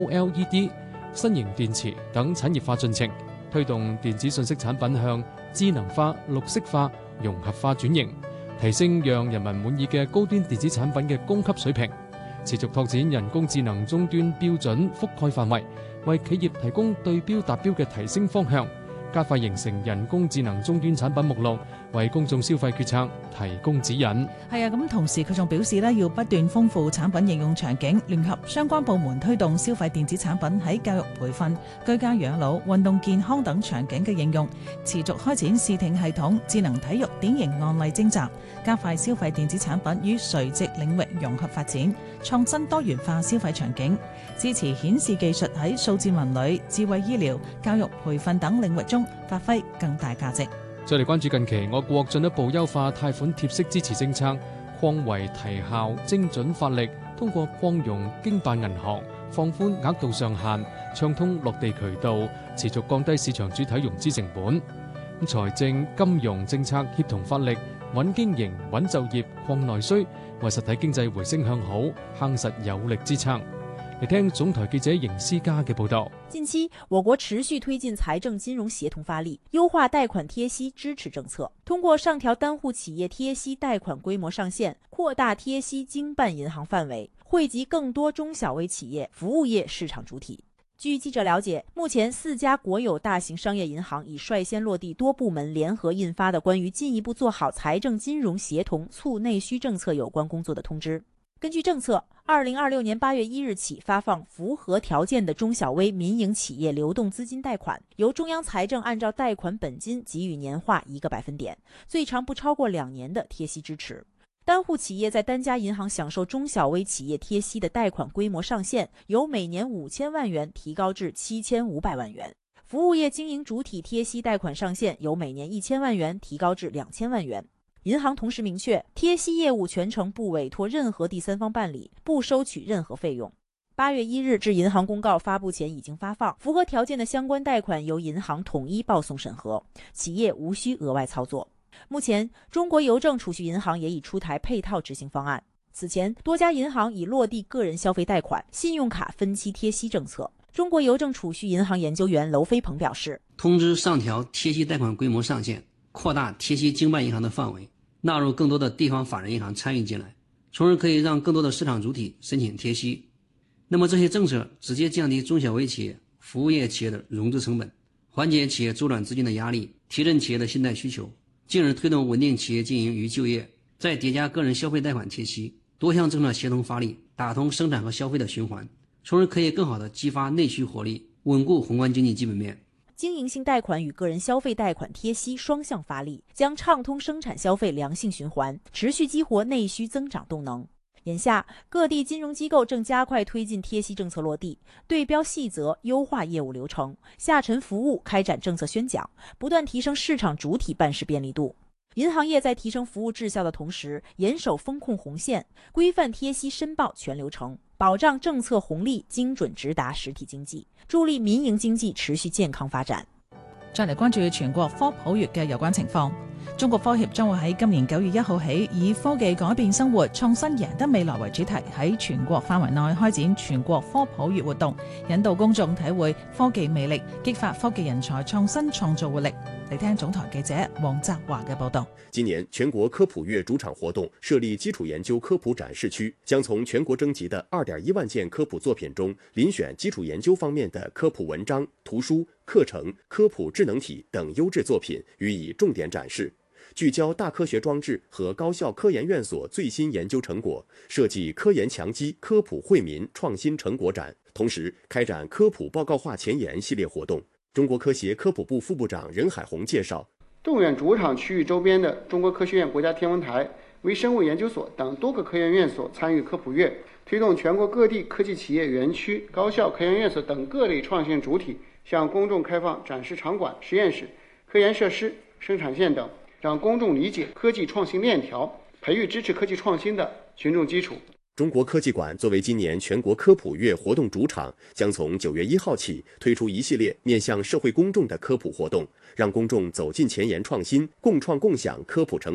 OLED、新型電池等產業化進程，推動電子信息產品向智能化、綠色化、融合化轉型，提升讓人民滿意嘅高端電子產品嘅供給水平，持續拓展人工智能終端標準覆蓋範圍，為企業提供對標達標嘅提升方向，加快形成人工智能終端產品目錄，為公眾消費決策提供指引。 係啊，咁同時佢仲表示咧，要不斷豐富產品應用場景，聯合相關部門推動消費電子產品喺教育培訓、居家養老、運動健康等場景嘅應用，持續開展視聽系統、智能體育典型案例徵集，加快消費電子產品與垂直領域融合發展，創新多元化消費場景，支持顯示技術喺數字文旅、智慧醫療、教育培訓等領域中發揮更大價值。 再嚟關注近期我國進一步優化貸款貼息支持政策，擴為提效、精準發力，通過擴容經辦銀行、放寬額度上限、暢通落地渠道，持續降低市場主體融資成本。財政金融政策協同發力，穩經營、穩就業、擴內需，為實體經濟回升向好夯實有力支撐。嚟聽總台記者邢思嘉嘅報道。 近期，我國持續推進財政金融協同發力，優化貸款貼息支持政策，通過上調單戶企業貼息貸款規模上限，擴大貼息經辦銀行範圍，惠及更多中小微企業、服務業市場主體。據記者了解，目前4家國有大型商業銀行已率先落地多部門聯合印發的關於進一步做好財政金融協同促內需政策有關工作的通知。根據政策，2026年8月1日起發放符合條件的中小微民營企業流動資金貸款，由中央財政按照貸款本金給予年化1個百分點，最長不超過2年的貼息支持。單戶企業在單家銀行享受中小微企業貼息的貸款規模上限由每年5000萬元提高至7500萬元，服務業經營主體貼息貸款上限由每年1000萬元提高至2000萬元。銀行同時明確，貼息業務全程不委託任何第三方辦理，不收取任何費用。8月1日至銀行公告發布前已經發放，符合條件的相關貸款由銀行統一報送審核，企業無需額外操作。目前，中國郵政儲蓄銀行也已出台配套執行方案。此前，多家銀行已落地個人消費貸款、信用卡分期貼息政策。中國郵政儲蓄銀行研究員樓飛鵬表示， 通知上調貼息貸款規模上限，擴大貼息經辦銀行的範圍，納入更多的地方法人銀行參與進來，從而可以讓更多的市場主體申請貼息。那麼這些政策直接降低中小微企業、服務業企業的融資成本，緩解企業周轉資金的壓力，提振企業的信貸需求，進而推動穩定企業經營與就業。再疊加個人消費貸款貼息，多項政策協同發力，打通生產和消費的循環，從而可以更好地激發內需活力，穩固宏觀經濟基本面。 經營性貸款與個人消費貸款貼息雙向發力，將暢通生產消費良性循環，持續激活內需增長動能。眼下，各地金融機構正加快推進貼息政策落地，對標細則，優化業務流程，下沉服務，開展政策宣講，不斷提升市場主體辦事便利度。銀行業在提升服務質效的同時，嚴守風控紅線，規範貼息申報全流程，保障政策紅利精準直達實體經濟，助力民營經濟持續健康發展。 再嚟關注全國科普月嘅有關情況。中國科協將會喺今年9月1號起，以科技改變生活、創新贏得未來為主題，喺全國範圍內開展全國科普月活動，引導公眾體會科技魅力，激發科技人才創新創造活力。嚟聽總台記者黃澤華嘅報道。 今年全國科普月主場活動設立基礎研究科普展示區，將從全國徵集的2.1萬件科普作品中遴選基礎研究方面的科普文章、圖書、課程、科普智能體等優質作品予以重點展示，聚焦大科學裝置和高校科研院所最新研究成果，設計科研強基科普惠民創新成果展，同時開展科普報告化前沿系列活動。中國科協科普部副部長任海紅介紹， 動員主場區域周邊的中國科學院國家天文台、微生物研究所等多個科研院所參與科普月，推動全國各地科技企業園區、高校科研院所等各類創新主體向公眾開放展示場館、實驗室、科研設施、生產線等，讓公眾理解科技創新鏈條，培育支持科技創新的群眾基礎。 中國科技館作為今年全國科普月活動主場，將從9月1號起推出一系列面向社會公眾的科普活動，讓公眾走進前沿創新，共創共享科普成果。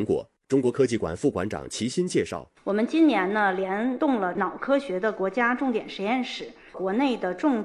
中国科技馆副馆长齐新介绍， 我们今年呢联动了脑科学的国家重点实验室、国内的重